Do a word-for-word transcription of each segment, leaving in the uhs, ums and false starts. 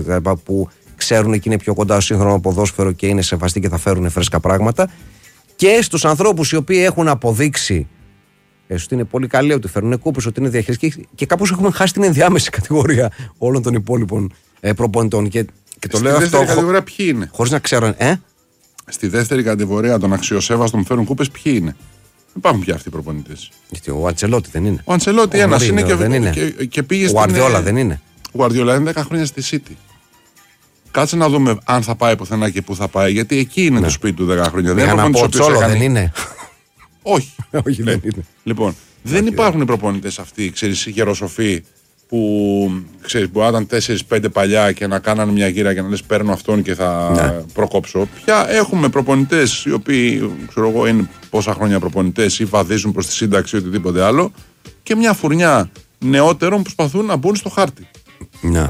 κτλ. Που ξέρουν και είναι πιο κοντά στο σύγχρονο ποδόσφαιρο και είναι σεβαστοί και θα φέρουν φρέσκα πράγματα. Και στους ανθρώπους οι οποίοι έχουν αποδείξει ότι είναι πολύ καλοί, ότι φέρνουν κούπες, ότι είναι διαχειριστικοί και κάπως έχουμε χάσει την ενδιάμεση κατηγορία όλων των υπόλοιπων ε, προπονητών. Και, και το Στη λέω δεύτερη αυτό κατηγορία ποιοι είναι? Χωρίς να ξέρω. Ε? Στη δεύτερη κατηγορία των αξιοσέβαστων που φέρουν κούπες ποιοι είναι? Δεν υπάρχουν πια αυτοί οι προπονητές. Γιατί ο Αντσελότη δεν είναι. Ο Αντσελότη ένας είναι και, δεν είναι. και, και πήγε ο στην. Ο Γουαρδιόλα δεν είναι. Ο Γουαρδιόλα είναι δέκα χρόνια στη City. Κάτσε να δούμε αν θα πάει πουθενά και πού θα πάει. Γιατί εκεί είναι ναι. το σπίτι του δέκα χρόνια. Δεν είναι ο Τσόλο, δεν είναι. Όχι. Όχι, δεν είναι. Λοιπόν, δεν υπάρχουν οι προπονητές αυτοί, ξέρεις, γεροσοφοί που ξέρεις, μπορεί να ήταν τέσσερα πέντε παλιά και να κάνανε μια γύρα και να λες παίρνω αυτόν και θα ναι. προκόψω. Πια έχουμε προπονητές οι οποίοι, ξέρω εγώ, είναι πόσα χρόνια προπονητές ή βαδίζουν προς τη σύνταξη ή οτιδήποτε άλλο και μια φουρνιά νεότερων που προσπαθούν να μπουν στο χάρτη. Ναι.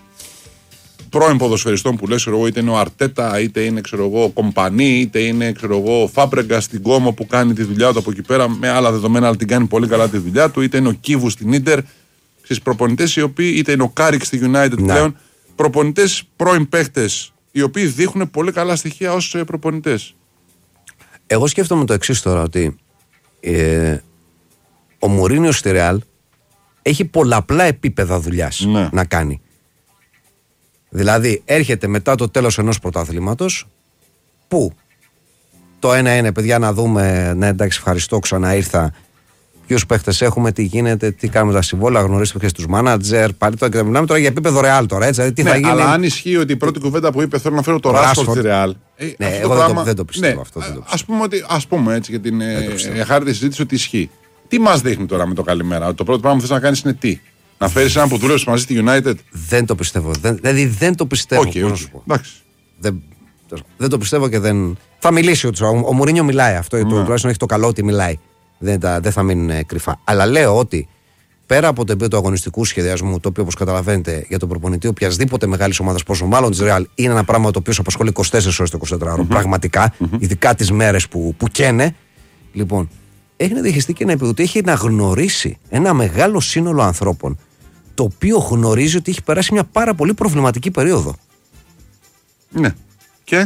Πρώην ποδοσφαιριστών που λες, ξέρω εγώ, είτε είναι ο Αρτέτα, είτε είναι ξέρω εγώ, ο Κομπανί, είτε είναι ξέρω εγώ, ο Φάμπρεγκα στην Κόμο που κάνει τη δουλειά του από εκεί πέρα με άλλα δεδομένα, αλλά την κάνει πολύ καλά τη δουλειά του, είτε είναι ο Κίβου στην Ίντερ. Στις προπονητές οι οποίοι, είτε είναι ο Κάριξ στη United ναι. πλέον, προπονητές πρώην παίχτες οι οποίοι δείχνουν πολύ καλά στοιχεία ως προπονητές. Εγώ σκέφτομαι το εξής τώρα, ότι ε, ο Μουρίνιο στη Ρεάλ έχει πολλαπλά επίπεδα δουλειάς ναι. να κάνει. Δηλαδή έρχεται μετά το τέλος ενός πρωταθλήματος που το ένα είναι παιδιά να δούμε, ναι εντάξει ευχαριστώ ξανά ήρθα, ποιους παίχτες έχουμε, τι γίνεται, τι κάνουμε τα συμβόλαια, γνωρίζετε και τους μάνατζερ, πάλι τώρα και μιλάμε τώρα για επίπεδο Ρεάλ τώρα, έτσι, δηλαδή τι ναι, θα γίνει. Αλλά αν ισχύει ότι η πρώτη κουβέντα που είπε θέλω να φέρω το Ράσφορντ στη Ρεάλ. Ε, ναι, εγώ πράγμα, δεν, το, δεν το πιστεύω ναι, αυτό. Δεν το πιστεύω. Ας πούμε, ότι, ας πούμε έτσι για την εχάρητη συζήτηση ότι ισχύει. Τι μας δείχνει τώρα με το καλημέρα, το πρώτο πράγμα που θες να κάνεις είναι τι? Να φέρεις έναν που δούλεψε μαζί στη United? Δεν το πιστεύω. Δεν, δηλαδή δεν το πιστεύω. Okay, okay. Εντάξει. Δεν, δεν το πιστεύω και δεν. Θα μιλήσει ο, ο, ο Μουρίνιο μιλάει αυτό. Ναι. Τουλάχιστον έχει το καλό ότι μιλάει. Δεν, τα, δεν θα μείνουν ε, κρυφά. Αλλά λέω ότι πέρα από το επίπεδο του αγωνιστικού σχεδιασμού, το οποίο όπως καταλαβαίνετε για τον προπονητή οποιασδήποτε μεγάλη ομάδα, πόσο μάλλον τη Real, είναι ένα πράγμα το οποίο σε απασχολεί είκοσι τέσσερις ώρες το εικοσιτετράωρο. Mm-hmm. Πραγματικά, mm-hmm. ειδικά τις μέρες που, που καίνε. Λοιπόν, έχει να διαχειριστεί και να επιδοτεί, έχει να γνωρίσει ένα μεγάλο σύνολο ανθρώπων, το οποίο γνωρίζει ότι έχει περάσει μια πάρα πολύ προβληματική περίοδο. Ναι. Και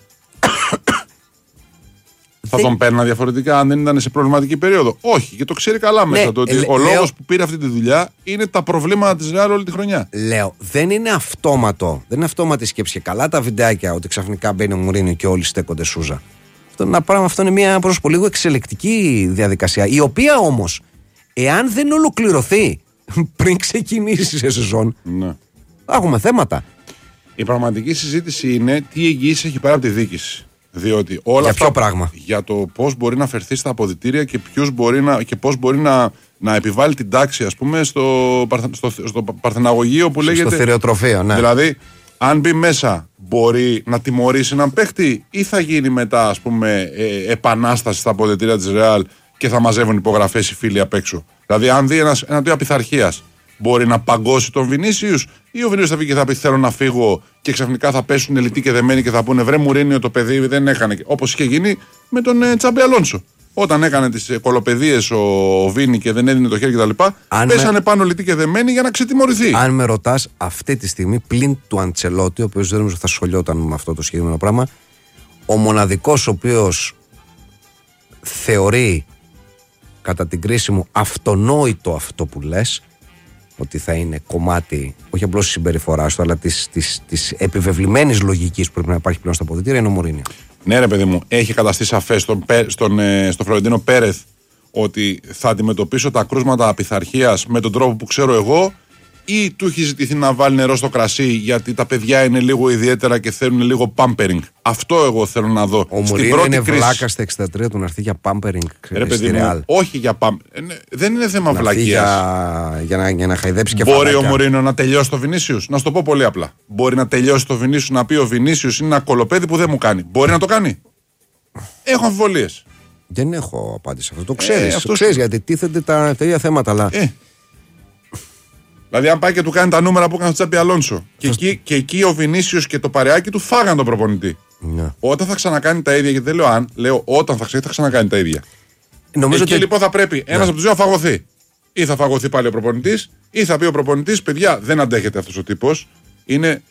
θα τον παίρνα διαφορετικά αν δεν ήταν σε προβληματική περίοδο? Όχι, και το ξέρει καλά μέσα ναι, το ότι λέ, ο λόγος λέω, που πήρε αυτή τη δουλειά είναι τα προβλήματα της Real όλη τη χρονιά. Λέω, δεν είναι αυτόματο, δεν είναι αυτόματη σκέψη. Και καλά τα βιντεάκια ότι ξαφνικά μπαίνει ο Μουρίνιο και όλοι στέκονται σούζα. Αυτό είναι, πράγμα, αυτό είναι μια προς πολύ εξελικτική διαδικασία, η οποία όμως, εάν δεν ολοκληρωθεί πριν ξεκινήσει σε σεζόν, ναι. θα έχουμε θέματα. Η πραγματική συζήτηση είναι τι εγγύηση έχει πάρει από τη διοίκηση. Διότι όλα για αυτά ποιο πράγμα? Για το πώς μπορεί να φερθεί στα αποδυτήρια και, μπορεί να, και πώς μπορεί να, να επιβάλλει την τάξη, ας πούμε, στο, στο, στο παρθεναγωγείο που λέγεται. Στο θηριοτροφείο, ναι. Δηλαδή, αν μπει μέσα, μπορεί να τιμωρήσει έναν παίχτη ή θα γίνει μετά, ας πούμε, ε, επανάσταση στα αποδυτήρια της Real και θα μαζεύουν υπογραφές οι φίλοι απ' έξω. Δηλαδή, αν δει ένας, ένα τέτοιο απειθαρχίας, μπορεί να παγκώσει τον Βινίσιους ή ο Βινίσιους θα βγει και θα πει θέλω να φύγω και ξαφνικά θα πέσουν λιτοί και δεμένοι και θα πούνε βρε Μουρίνιο το παιδί δεν έκανε. Όπως είχε γίνει με τον ε, Τσάμπι Αλόνσο. Όταν έκανε τις ε, κολοπεδίες ο, ο Βίνι και δεν έδινε το χέρι κτλ. Πέσανε με... πάνω λιτοί και δεμένοι για να ξετιμωρηθεί. Αν με ρωτάς αυτή τη στιγμή πλην του Αντσελότη, ο οποίος δεν νομίζω θα σχολιόταν με αυτό το συγκεκριμένο πράγμα, ο μοναδικός ο οποίος θεωρεί κατά την κρίση μου αυτονόητο αυτό που λες, ότι θα είναι κομμάτι όχι απλώς της συμπεριφοράς του, αλλά της, της, της επιβεβλημένης λογικής που πρέπει να υπάρχει πλέον στα αποδυτήρια, είναι ο Μουρίνιο. Ναι, ρε παιδί μου, έχει καταστεί σαφές στον, στον, στον Φλωρεντίνο Πέρεθ ότι θα αντιμετωπίσω τα κρούσματα απειθαρχίας με τον τρόπο που ξέρω εγώ, ή του έχει ζητηθεί να βάλει νερό στο κρασί γιατί τα παιδιά είναι λίγο ιδιαίτερα και θέλουν λίγο pampering. Αυτό εγώ θέλω να δω. Ο Μουρίνιο είναι κρίση... βλάκα στα εξήντα τρία του να έρθει για pampering. Ρε παιδί μου, όχι για pampering. Δεν είναι θέμα βλακίας. Για, για, να, για να χαϊδέψει και μπορεί ο Μουρίνιο να τελειώσει το Βινίσιους? Να σου το πω πολύ απλά. Μπορεί να τελειώσει το Βινίσιους, να πει ο Βινίσιους είναι ένα κολοπέδι που δεν μου κάνει. Μπορεί να το κάνει? Έχω αμφιβολίες. Δεν έχω απάντηση αυτό. Το ξέρεις. Ε, το ξέρεις γιατί τίθενται τα ίδια θέματα. Αλλά... Ε. Δηλαδή, αν πάει και του κάνει τα νούμερα που έκανε στο Τσάμπι Αλόνσο και, εκεί, και εκεί ο Βινίσιος και το παρεάκι του φάγαν τον προπονητή. Ναι. Όταν θα ξανακάνει τα ίδια, γιατί δεν λέω αν, λέω όταν θα, θα ξανακάνει τα ίδια. Νομίζω εκεί ότι... λοιπόν θα πρέπει ένας ναι. από τους δύο να φαγωθεί. Ή θα φαγωθεί πάλι ο προπονητής, ή θα πει ο προπονητής, παιδιά, δεν αντέχεται αυτός ο τύπος. Είναι